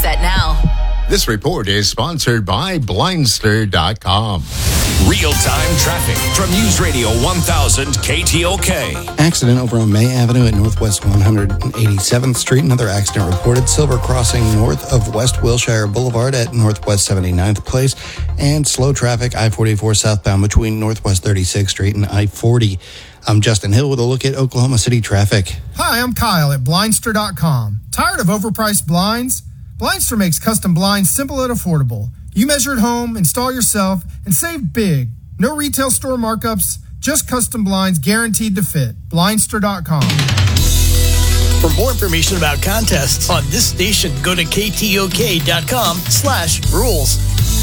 preset now. This report is sponsored by Blindster.com. Real-time traffic from News Radio 1000 KTOK. Accident over on May Avenue at Northwest 187th Street. Another accident reported. Silver crossing north of West Wilshire Boulevard at Northwest 79th Place. And slow traffic I-44 southbound between Northwest 36th Street and I-40. I'm Justin Hill with a look at Oklahoma City traffic. Hi, I'm Kyle at Blindster.com. Tired of overpriced blinds? Blindster makes custom blinds simple and affordable. You measure at home, install yourself, and save big. No retail store markups, just custom blinds guaranteed to fit. Blindster.com. For more information about contests on this station, go to ktok.com/rules.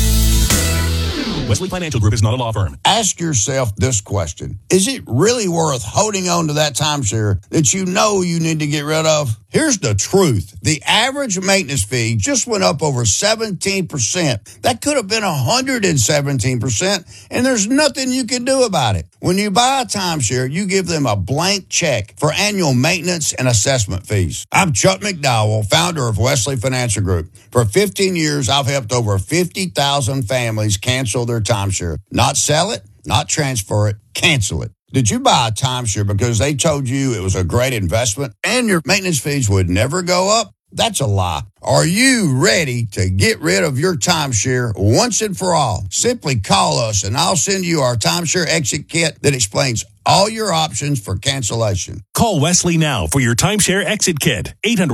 Wesley Financial Group is not a law firm. Ask yourself this question. Is it really worth holding on to that timeshare that you know you need to get rid of? Here's the truth. The average maintenance fee just went up over 17%. That could have been 117%, and there's nothing you can do about it. When you buy a timeshare, you give them a blank check for annual maintenance and assessment fees. I'm Chuck McDowell, founder of Wesley Financial Group. For 15 years, I've helped over 50,000 families cancel their timeshare. Not sell it, not transfer it, cancel it. Did you buy a timeshare because they told you it was a great investment and your maintenance fees would never go up? That's a lie. Are you ready to get rid of your timeshare once and for all? Simply call us and I'll send you our timeshare exit kit that explains all your options for cancellation. Call Wesley now for your timeshare exit kit.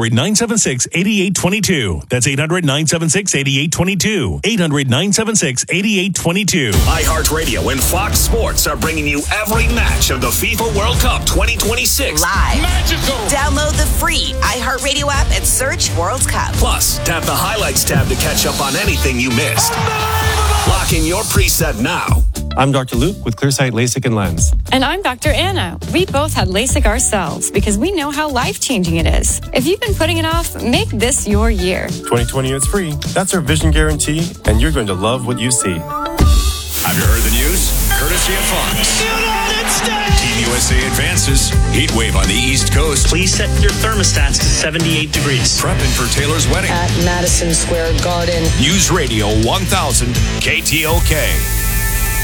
800-976-8822. That's 800-976-8822. 800-976-8822. iHeartRadio and Fox Sports are bringing you every match of the FIFA World Cup 2026. Live. Magical. Download the free iHeartRadio app and search World Cup. Plus, tap the highlights tab to catch up on anything you missed. Lock in your preset now. I'm Dr. Luke with Clearsight LASIK and Lens. And I'm Dr. Anna. We both had LASIK ourselves because we know how life-changing it is. If you've been putting it off, make this your year. 2020 is free. That's our vision guarantee, and you're going to love what you see. Have you heard the news? Courtesy of Fox. Team USA advances. Heat wave on the East Coast. Please set your thermostats to 78 degrees. Prepping for Taylor's wedding. At Madison Square Garden. News Radio 1000 KTOK.